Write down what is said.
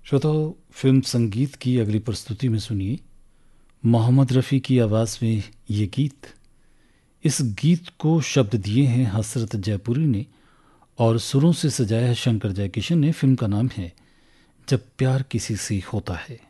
श्रोताओ, film संगीत की अगली प्रस्तुति में सुनिए मोहम्मद रफ़ी की आवाज़ में ये गीत। इस गीत को शब्द दिए हैं हसरत जयपुरी ने और सुरों से सजाया है शंकर जयकिशन ने। फिल्म का नाम है जब प्यार किसी से होता है।